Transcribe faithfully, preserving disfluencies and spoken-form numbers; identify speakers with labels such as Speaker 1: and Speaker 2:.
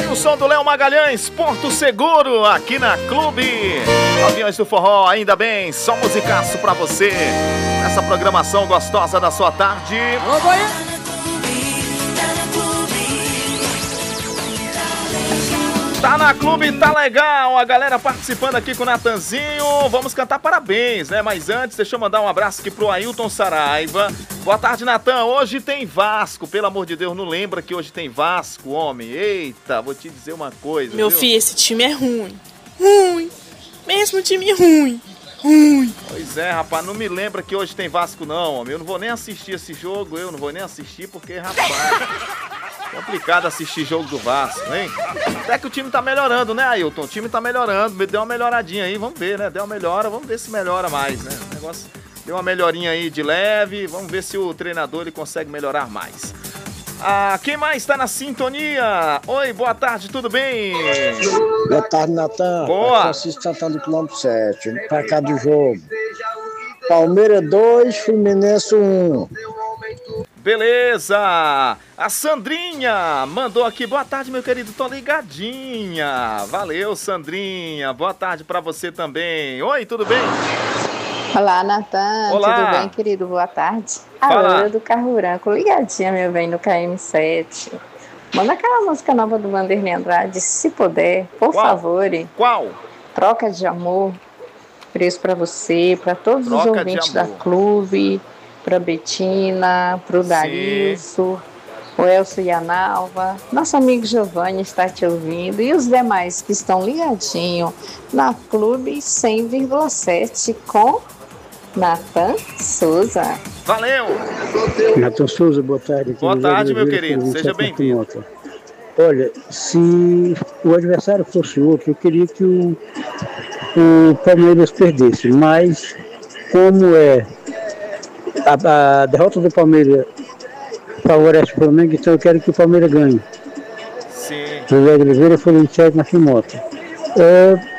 Speaker 1: Aí o som do Léo Magalhães, Porto Seguro, aqui na Clube. Aviões do Forró, ainda bem, só musicaço pra você. Essa programação gostosa da sua tarde.
Speaker 2: Alô, Goiânia.
Speaker 1: Tá na Clube, tá legal, a galera participando aqui com o Natanzinho. Vamos cantar parabéns, né? Mas antes, deixa eu mandar um abraço aqui pro Ailton Saraiva. Boa tarde, Natan. Hoje tem Vasco, pelo amor de Deus, não lembra que hoje tem Vasco, homem. Eita, vou te dizer uma coisa.
Speaker 3: Meu
Speaker 1: viu?
Speaker 3: filho, esse time é ruim. Ruim. Mesmo time ruim. Ruim.
Speaker 1: Pois é, rapaz, não me lembra que hoje tem Vasco não, homem. Eu não vou nem assistir esse jogo, eu não vou nem assistir porque, rapaz... Complicado assistir jogo do Vasco, hein? Até que o time tá melhorando, né, Ailton? O time tá melhorando, deu uma melhoradinha aí, vamos ver, né? Deu uma melhora, vamos ver se melhora mais, né? O negócio deu uma melhorinha aí de leve, vamos ver se o treinador ele consegue melhorar mais. Ah, quem mais tá na sintonia? Oi, boa tarde, tudo bem?
Speaker 4: Boa tarde, Natan.
Speaker 1: Boa.
Speaker 4: Francisco Santana do quilômetro sete, pra cá do jogo. Palmeiras dois, Fluminense um.
Speaker 1: Beleza! A Sandrinha mandou aqui, boa tarde, meu querido, tô ligadinha. Valeu, Sandrinha, boa tarde pra você também. Oi, tudo bem?
Speaker 5: Olá, Natan,
Speaker 1: Olá.
Speaker 5: Tudo bem, querido? Boa tarde. A
Speaker 1: Fala.
Speaker 5: Loura do Carro Branco, ligadinha, meu bem, no K M sete. Manda aquela música nova do Vanderlei Andrade, se puder, por
Speaker 1: Qual?
Speaker 5: favor.
Speaker 1: Qual?
Speaker 5: Troca de amor. Preço pra você, pra todos
Speaker 1: Troca
Speaker 5: os
Speaker 1: de
Speaker 5: ouvintes da
Speaker 1: amor.
Speaker 5: Clube, pra Betina, pro Darilson, o Elcio e a Nalva. Nosso amigo Giovanni está te ouvindo e os demais que estão ligadinhos na Clube cem vírgula sete com Natan Souza.
Speaker 1: Valeu!
Speaker 4: Natan Souza, boa tarde. Aqui
Speaker 1: Boa
Speaker 4: no
Speaker 1: tarde,
Speaker 4: Jardim
Speaker 1: meu
Speaker 4: Verde,
Speaker 1: querido, seja
Speaker 4: vinte e sete
Speaker 1: bem-vindo.
Speaker 4: Mota. Olha, se o adversário fosse outro, eu queria que o, o Palmeiras perdesse, mas como é a, a derrota do Palmeiras favorece o Flamengo, então eu quero que o Palmeiras ganhe.
Speaker 1: Sim.
Speaker 4: José de Oliveira foi vinte e sete na Fimota. É,